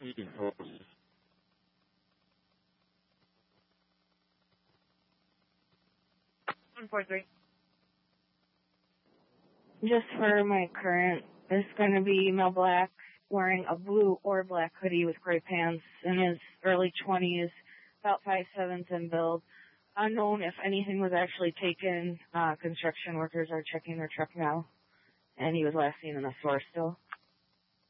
143. Just for my current, it's going to be Mel Black wearing a blue or black hoodie with gray pants in his early 20s, about 5'7" in build. Unknown if anything was actually taken. Construction workers are checking their truck now. And he was last seen in the store still.